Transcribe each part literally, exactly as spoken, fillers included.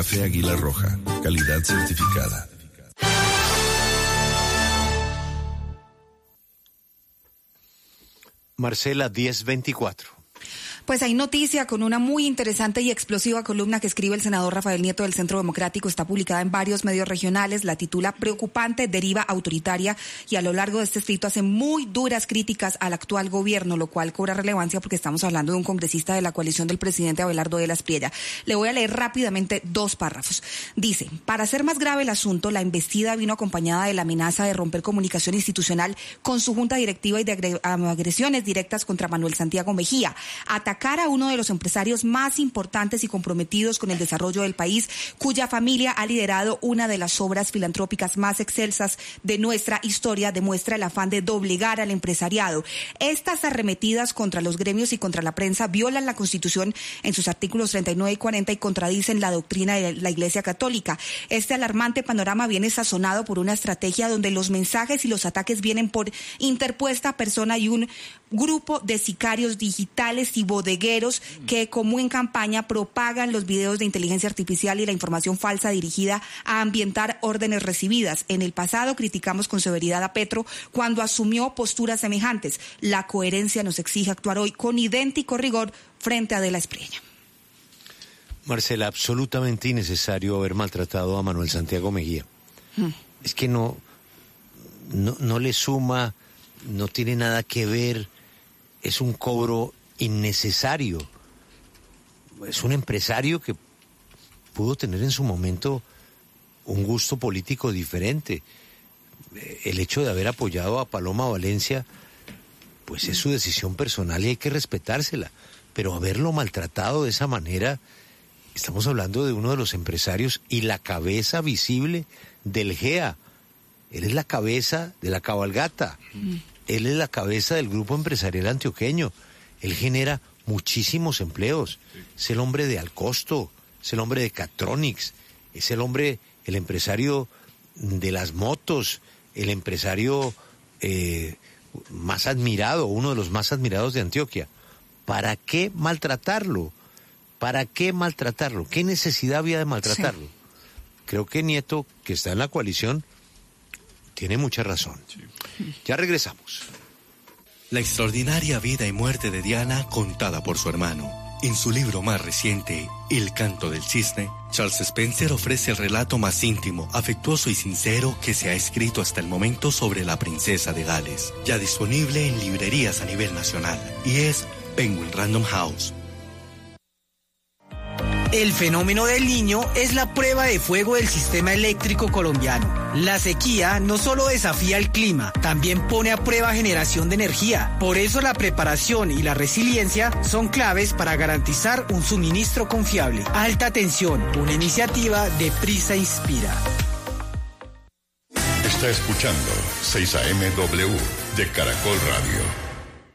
Café Águila Roja, calidad certificada. Marcela, diez veinticuatro. Pues hay noticia con una muy interesante y explosiva columna que escribe el senador Rafael Nieto del Centro Democrático. Está publicada en varios medios regionales. La titula Preocupante deriva autoritaria, y a lo largo de este escrito hace muy duras críticas al actual gobierno, lo cual cobra relevancia porque estamos hablando de un congresista de la coalición del presidente Abelardo de la Espriella. Le voy a leer rápidamente dos párrafos. Dice: para hacer más grave el asunto, la embestida vino acompañada de la amenaza de romper comunicación institucional con su junta directiva y de agresiones directas contra Manuel Santiago Mejía. Atacar a uno de los empresarios más importantes y comprometidos con el desarrollo del país, cuya familia ha liderado una de las obras filantrópicas más excelsas de nuestra historia, demuestra el afán de doblegar al empresariado. Estas arremetidas contra los gremios y contra la prensa violan la Constitución en sus artículos treinta y nueve y cuarenta y contradicen la doctrina de la Iglesia Católica. Este alarmante panorama viene sazonado por una estrategia donde los mensajes y los ataques vienen por interpuesta persona y un grupo de sicarios digitales y bodegueros que, como en campaña, propagan los videos de inteligencia artificial y la información falsa dirigida a ambientar órdenes recibidas. En el pasado criticamos con severidad a Petro cuando asumió posturas semejantes. La coherencia nos exige actuar hoy con idéntico rigor frente a De la Espriella. Marcela, absolutamente innecesario haber maltratado a Manuel Santiago Mejía. Hmm. Es que no, no, no le suma, no tiene nada que ver. Es un cobro innecesario. Es un empresario que pudo tener en su momento un gusto político diferente. El hecho de haber apoyado a Paloma Valencia, pues es su decisión personal y hay que respetársela. Pero haberlo maltratado de esa manera, estamos hablando de uno de los empresarios y la cabeza visible del G E A. Él es la cabeza de la cabalgata. Mm. Él es la cabeza del grupo empresarial antioqueño. Él genera muchísimos empleos. Es el hombre de Alcosto, es el hombre de Catronics, es el hombre, el empresario de las motos, el empresario eh, más admirado, uno de los más admirados de Antioquia. ¿Para qué maltratarlo? ¿Para qué maltratarlo? ¿Qué necesidad había de maltratarlo? Sí. Creo que Nieto, que está en la coalición, tiene mucha razón. Sí. Ya regresamos. La extraordinaria vida y muerte de Diana contada por su hermano. En su libro más reciente, El canto del cisne, Charles Spencer ofrece el relato más íntimo, afectuoso y sincero que se ha escrito hasta el momento sobre la princesa de Gales. Ya disponible en librerías a nivel nacional. Y es Penguin Random House. El fenómeno del Niño es la prueba de fuego del sistema eléctrico colombiano. La sequía no solo desafía el clima, también pone a prueba generación de energía. Por eso la preparación y la resiliencia son claves para garantizar un suministro confiable. Alta tensión, una iniciativa de Prisa Inspira. Está escuchando seis A M W de Caracol Radio.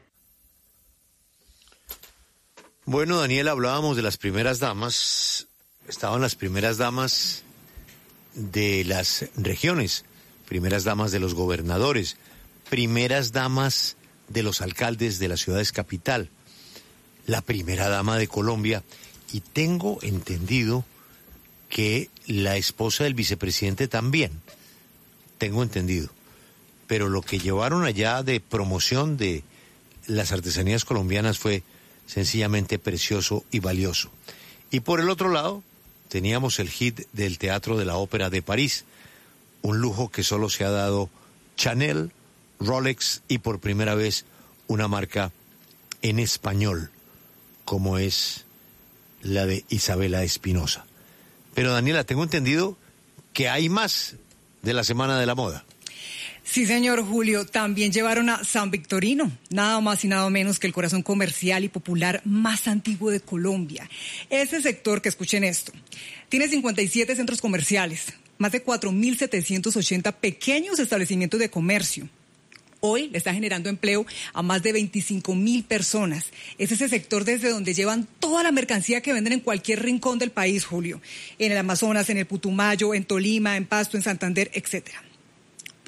Bueno, Daniel, hablábamos de las primeras damas. Estaban las primeras damas de las regiones, primeras damas de los gobernadores, primeras damas de los alcaldes de las ciudades capital, la primera dama de Colombia, y tengo entendido que la esposa del vicepresidente también, tengo entendido, pero lo que llevaron allá de promoción de las artesanías colombianas fue sencillamente precioso y valioso. Y por el otro lado, teníamos el hit del Teatro de la Ópera de París, un lujo que solo se ha dado Chanel, Rolex y por primera vez una marca en español, como es la de Isabela Espinosa. Pero Daniela, tengo entendido que hay más de la Semana de la Moda. Sí, señor Julio, también llevaron a San Victorino, nada más y nada menos que el corazón comercial y popular más antiguo de Colombia. Ese sector, que escuchen esto, tiene cincuenta y siete centros comerciales, más de cuatro mil setecientos ochenta pequeños establecimientos de comercio. Hoy le está generando empleo a más de veinticinco mil personas. Es ese sector desde donde llevan toda la mercancía que venden en cualquier rincón del país, Julio. En el Amazonas, en el Putumayo, en Tolima, en Pasto, en Santander, etcétera.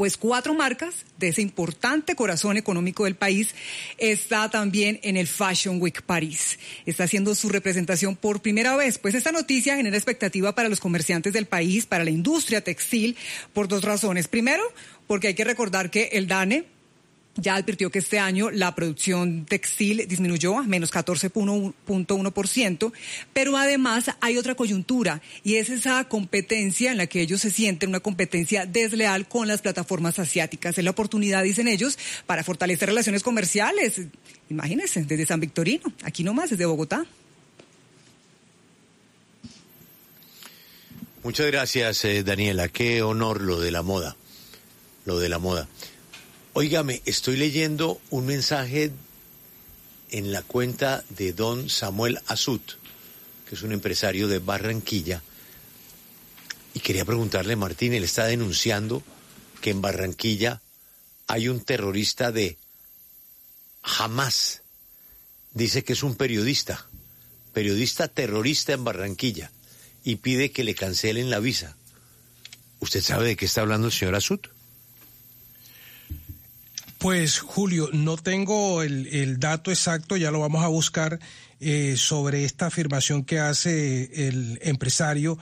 Pues cuatro marcas de ese importante corazón económico del país está también en el Fashion Week París. Está haciendo su representación por primera vez. Pues esta noticia genera expectativa para los comerciantes del país, para la industria textil, por dos razones. Primero, porque hay que recordar que el DANE ya advirtió que este año la producción textil disminuyó a menos catorce punto uno por ciento, pero además hay otra coyuntura y es esa competencia en la que ellos se sienten, una competencia desleal con las plataformas asiáticas. Es la oportunidad, dicen ellos, para fortalecer relaciones comerciales. Imagínense, desde San Victorino, aquí nomás, desde Bogotá. Muchas gracias, eh, Daniela. Qué honor lo de la moda, lo de la moda. Óigame, estoy leyendo un mensaje en la cuenta de don Samuel Azut, que es un empresario de Barranquilla, y quería preguntarle, Martín, él está denunciando que en Barranquilla hay un terrorista de Hamas. Dice que es un periodista, periodista terrorista en Barranquilla, y pide que le cancelen la visa. ¿Usted sabe de qué está hablando el señor Azut? Pues, Julio, no tengo el, el dato exacto, ya lo vamos a buscar, eh, sobre esta afirmación que hace el empresario.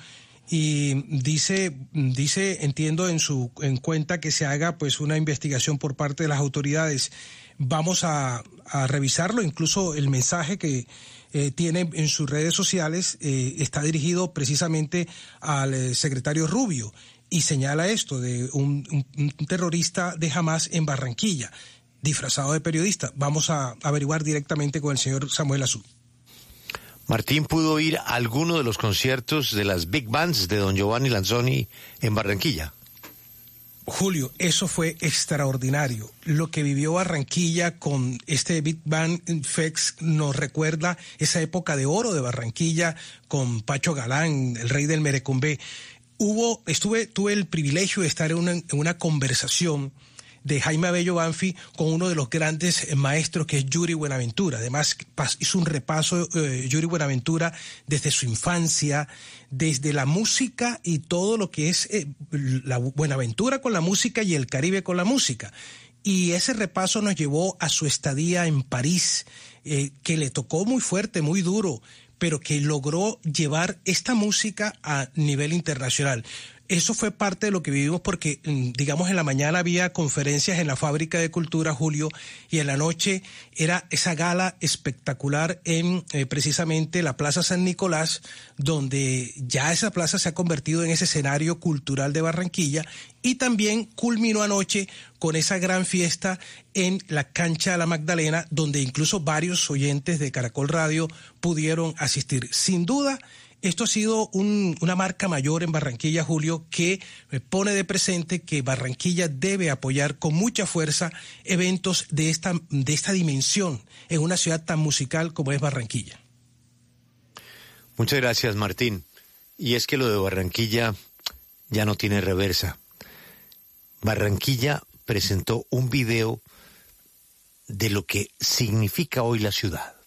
Y dice, dice, entiendo en su en cuenta que se haga pues una investigación por parte de las autoridades. Vamos a, a revisarlo, incluso el mensaje que eh, tiene en sus redes sociales eh, está dirigido precisamente al eh, secretario Rubio. Y señala esto de un, un, un terrorista de Hamas en Barranquilla, disfrazado de periodista. Vamos a averiguar directamente con el señor Samuel Azul. Martín, ¿pudo ir a alguno de los conciertos de las Big Bands de don Giovanni Lanzoni en Barranquilla? Julio, eso fue extraordinario. Lo que vivió Barranquilla con este Big Band Fest nos recuerda esa época de oro de Barranquilla con Pacho Galán, el rey del merecumbé. Hubo, estuve, tuve el privilegio de estar en una, en una conversación de Jaime Abello Banfi con uno de los grandes maestros que es Yuri Buenaventura. Además, hizo un repaso, eh, Yuri Buenaventura, desde su infancia, desde la música y todo lo que es eh, la Buenaventura con la música y el Caribe con la música. Y ese repaso nos llevó a su estadía en París, eh, que le tocó muy fuerte, muy duro, pero que logró llevar esta música a nivel internacional. Eso fue parte de lo que vivimos porque, digamos, en la mañana había conferencias en la Fábrica de Cultura, Julio, y en la noche era esa gala espectacular en eh, precisamente la Plaza San Nicolás, donde ya esa plaza se ha convertido en ese escenario cultural de Barranquilla, y también culminó anoche con esa gran fiesta en la cancha de la Magdalena, donde incluso varios oyentes de Caracol Radio pudieron asistir. Sin duda, esto ha sido un, una marca mayor en Barranquilla, Julio, que pone de presente que Barranquilla debe apoyar con mucha fuerza eventos de esta, de esta dimensión en una ciudad tan musical como es Barranquilla. Muchas gracias, Martín. Y es que lo de Barranquilla ya no tiene reversa. Barranquilla presentó un video de lo que significa hoy la ciudad.